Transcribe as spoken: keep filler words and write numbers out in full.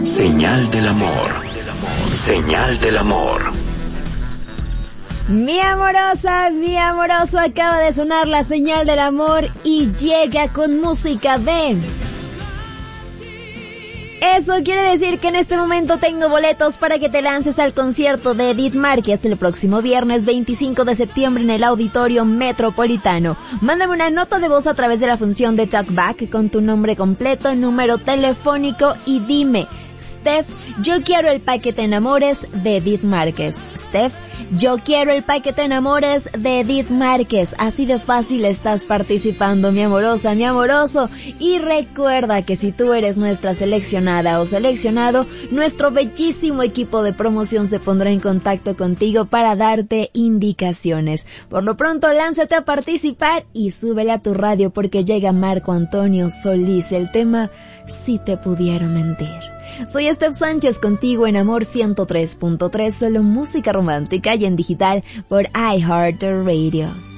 Señal del amor. Señal del amor. Mi amorosa, mi amoroso, acaba de sonar la señal del amor y llega con música de... Eso quiere decir que en este momento tengo boletos para que te lances al concierto de Edith Márquez el próximo viernes veinticinco de septiembre en el Auditorio Metropolitano. Mándame una nota de voz a través de la función de Talkback con tu nombre completo, número telefónico y dime: Steph, yo quiero el Pa' que te enamores de Edith Márquez. Steph, yo quiero el Pa' que te enamores de Edith Márquez. Así de fácil estás participando, mi amorosa, mi amoroso. Y recuerda que si tú eres nuestra seleccionada o seleccionado, nuestro bellísimo equipo de promoción se pondrá en contacto contigo para darte indicaciones. Por lo pronto, lánzate a participar y súbele a tu radio porque llega Marco Antonio Solís, el tema Si te pudiera mentir. Soy Steph Sánchez contigo en Amor ciento tres punto tres, solo música romántica y en digital por iHeartRadio.